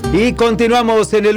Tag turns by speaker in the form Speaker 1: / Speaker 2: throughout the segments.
Speaker 1: Y continuamos en el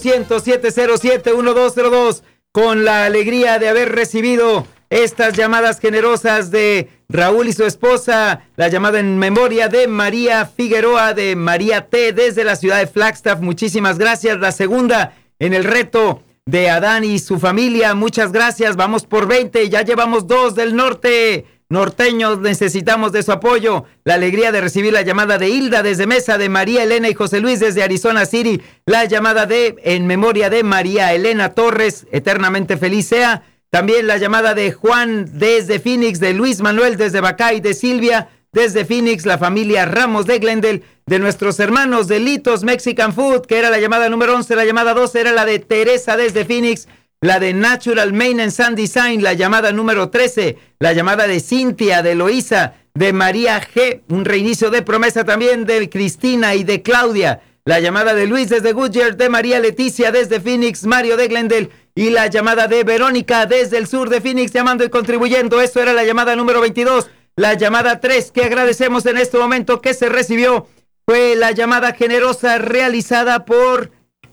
Speaker 1: 1-800-707-1202 con la alegría de haber recibido estas llamadas generosas de Raúl y su esposa, la llamada en memoria de María Figueroa, de María T. desde la ciudad de Flagstaff. Muchísimas gracias. La segunda en el reto de Adán y su familia. Muchas gracias. Vamos por 20. Ya llevamos 2 del norte. Norteños, necesitamos de su apoyo. La alegría de recibir la llamada de Hilda desde Mesa, de María Elena y José Luis desde Arizona City. La llamada de en memoria de María Elena Torres, eternamente feliz sea. También la llamada de Juan desde Phoenix, de Luis Manuel desde Bacay, de Silvia desde Phoenix, la familia Ramos de Glendale, de nuestros hermanos de Litos Mexican Food, que era la llamada número 11. La llamada 12 era la de Teresa desde Phoenix. La de Natural Maintenance and Design, la llamada número 13, la llamada de Cintia, de Eloísa, de María G, un reinicio de promesa también de Cristina y de Claudia, la llamada de Luis desde Goodyear, de María Leticia desde Phoenix, Mario de Glendale, y la llamada de Verónica desde el sur de Phoenix, llamando y contribuyendo. Eso era la llamada número 22. La llamada 3 que agradecemos en este momento que se recibió fue la llamada generosa realizada por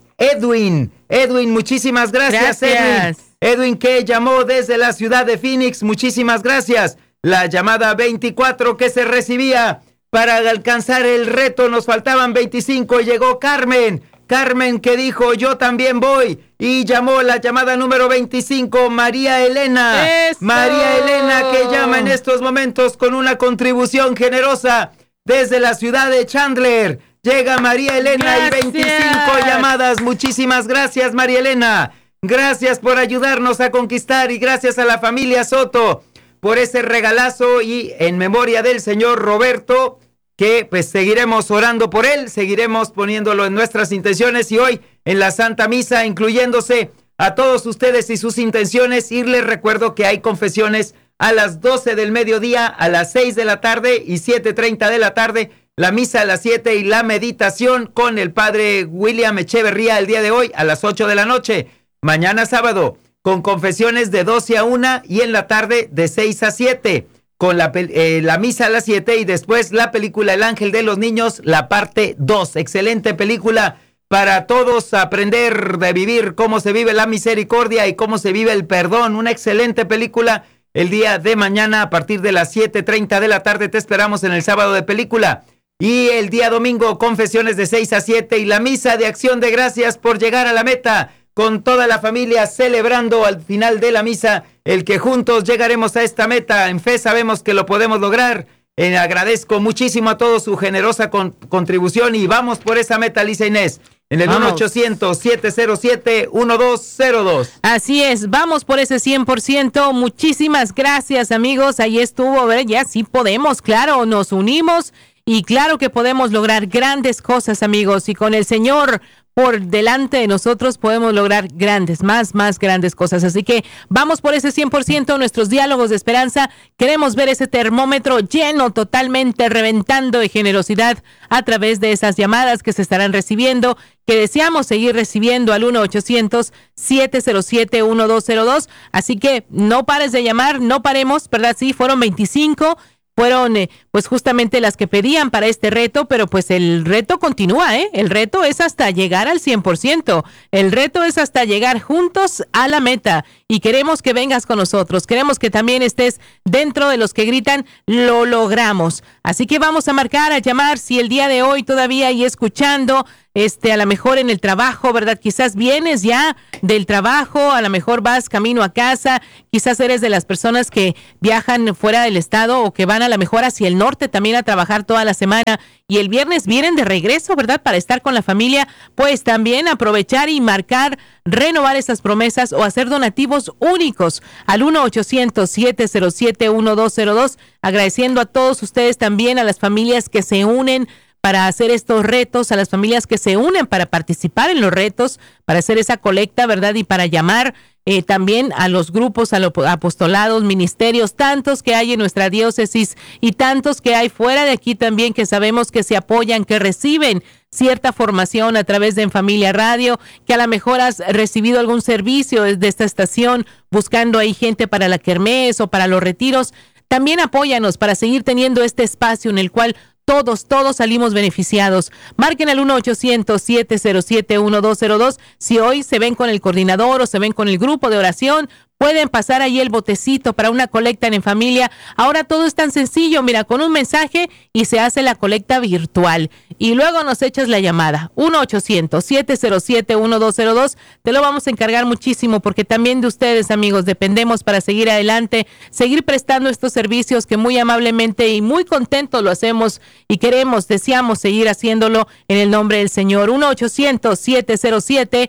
Speaker 1: Edwin. Edwin, muchísimas gracias. Edwin que llamó desde la ciudad de Phoenix, muchísimas gracias. La llamada 24 que se recibía para alcanzar el reto, nos faltaban 25 y llegó Carmen que dijo yo también voy, y llamó la llamada número 25, María Elena. ¡Eso! María Elena que llama en estos momentos con una contribución generosa desde la ciudad de Chandler. Llega María Elena. Gracias. Y 25 llamadas. Muchísimas gracias, María Elena. Gracias por ayudarnos a conquistar, y gracias a la familia Soto por ese regalazo, y en memoria del señor Roberto, que pues seguiremos orando por él, seguiremos poniéndolo en nuestras intenciones, y hoy en la Santa Misa incluyéndose a todos ustedes y sus intenciones. Y les recuerdo que hay confesiones a las 12 del mediodía, a las 6 de la tarde y 7:30 de la tarde. La misa a las 7 y la meditación con el padre William Echeverría el día de hoy a las 8 de la noche. Mañana sábado con confesiones de 12 a 1 y en la tarde de 6 a 7 con la misa a las 7 y después la película El Ángel de los Niños, la parte 2. Excelente película para todos aprender de vivir cómo se vive la misericordia y cómo se vive el perdón. Una excelente película el día de mañana a partir de las 7:30 de la tarde. Te esperamos en el sábado de película. Y el día domingo, confesiones de 6 a 7 y la misa de acción de gracias por llegar a la meta, con toda la familia celebrando al final de la misa el que juntos llegaremos a esta meta. En fe sabemos que lo podemos lograr. Agradezco muchísimo a todos su generosa contribución y vamos por esa meta, Lisa Inés. En el 1-800-707-1202.
Speaker 2: Así es, vamos por ese 100%. Muchísimas gracias, amigos. Ahí estuvo, ¿verdad? Ya sí podemos, claro, nos unimos. Y claro que podemos lograr grandes cosas, amigos, y con el Señor por delante de nosotros podemos lograr más grandes cosas. Así que vamos por ese 100%, nuestros diálogos de esperanza. Queremos ver ese termómetro lleno, totalmente reventando de generosidad a través de esas llamadas que se estarán recibiendo, que deseamos seguir recibiendo al 1-800-707-1202. Así que no pares de llamar, no paremos, ¿verdad? Sí, fueron 25. Fueron pues justamente las que pedían para este reto, pero pues el reto continúa, ¿eh? El reto es hasta llegar al 100%. El reto es hasta llegar juntos a la meta. Y queremos que vengas con nosotros. Queremos que también estés dentro de los que gritan, lo logramos. Así que vamos a marcar, a llamar, si el día de hoy todavía y escuchando, a lo mejor en el trabajo, ¿verdad? Quizás vienes ya del trabajo, a lo mejor vas camino a casa, quizás eres de las personas que viajan fuera del estado o que van a lo mejor hacia el norte también a trabajar toda la semana y el viernes vienen de regreso, ¿verdad? Para estar con la familia, pues también aprovechar y marcar, renovar esas promesas o hacer donativos únicos al 1-800-707-1202, agradeciendo a todos ustedes también, a las familias que se unen para hacer estos retos, a las familias que se unen para participar en los retos, para hacer esa colecta, ¿verdad? Y para llamar también a los grupos, a los apostolados, ministerios, tantos que hay en nuestra diócesis y tantos que hay fuera de aquí también, que sabemos que se apoyan, que reciben cierta formación a través de En Familia Radio, que a lo mejor has recibido algún servicio de esta estación, buscando ahí gente para la kermés o para los retiros. También apóyanos para seguir teniendo este espacio en el cual todos salimos beneficiados. Marquen al 1-800-707-1202. Si hoy se ven con el coordinador o se ven con el grupo de oración, pueden pasar ahí el botecito para una colecta en familia. Ahora todo es tan sencillo, mira, con un mensaje y se hace la colecta virtual. Y luego nos echas la llamada. 1-800-707-1202. Te lo vamos a encargar muchísimo porque también de ustedes, amigos, dependemos para seguir adelante, seguir prestando estos servicios que muy amablemente y muy contentos lo hacemos y deseamos seguir haciéndolo en el nombre del Señor. 1-800-707-1202.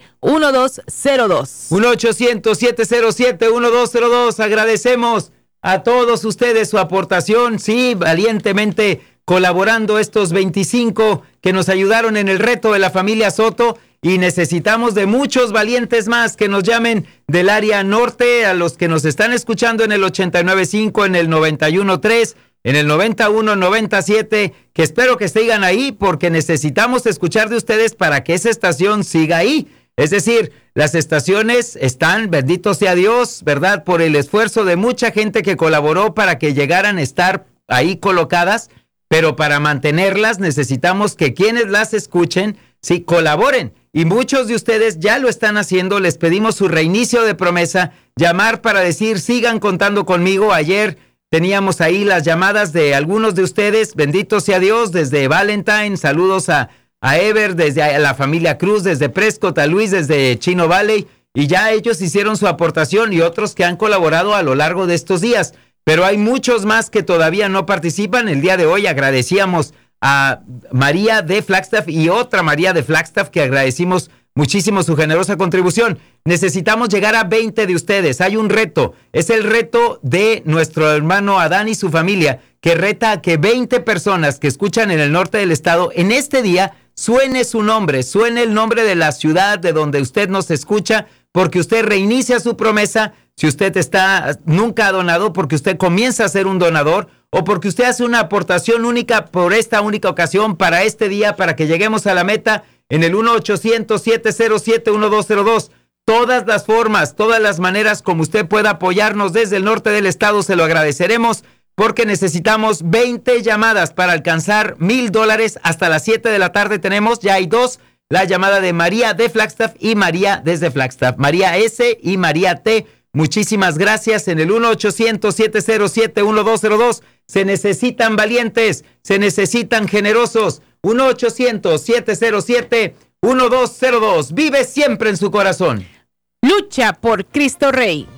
Speaker 1: 1-800-707-1202. Agradecemos a todos ustedes su aportación, sí, valientemente colaborando estos 25 que nos ayudaron en el reto de la familia Soto, y necesitamos de muchos valientes más que nos llamen del área norte, a los que nos están escuchando en el 89.5, en el 91.3, en el 91.97, que espero que sigan ahí porque necesitamos escuchar de ustedes para que esa estación siga ahí. Es decir, las estaciones están, bendito sea Dios, ¿verdad?, por el esfuerzo de mucha gente que colaboró para que llegaran a estar ahí colocadas, pero para mantenerlas necesitamos que quienes las escuchen, sí, colaboren. Y muchos de ustedes ya lo están haciendo. Les pedimos su reinicio de promesa, llamar para decir, sigan contando conmigo. Ayer teníamos ahí las llamadas de algunos de ustedes, bendito sea Dios, desde Valentine, saludos a Ever, desde la familia Cruz, desde Prescott, a Luis, desde Chino Valley, y ya ellos hicieron su aportación y otros que han colaborado a lo largo de estos días. Pero hay muchos más que todavía no participan. El día de hoy agradecíamos a María de Flagstaff y otra María de Flagstaff que agradecimos muchísimo su generosa contribución. Necesitamos llegar a 20 de ustedes. Hay un reto. Es el reto de nuestro hermano Adán y su familia, que reta a que 20 personas que escuchan en el norte del estado, en este día, suene su nombre, suene el nombre de la ciudad de donde usted nos escucha, porque usted reinicia su promesa. Si usted nunca ha donado, porque usted comienza a ser un donador, o porque usted hace una aportación única por esta única ocasión, para este día, para que lleguemos a la meta, en el 1-800-707-1202. Todas las formas, todas las maneras como usted pueda apoyarnos desde el norte del estado, se lo agradeceremos, porque necesitamos 20 llamadas para alcanzar $1,000. Hasta las 7 de la tarde tenemos, ya hay 2, la llamada de María de Flagstaff y María desde Flagstaff, María S. y María T. Muchísimas gracias. En el 1-800-707-1202 se necesitan valientes, se necesitan generosos. 1-800-707-1202. Vive siempre en su corazón.
Speaker 2: Lucha por Cristo Rey.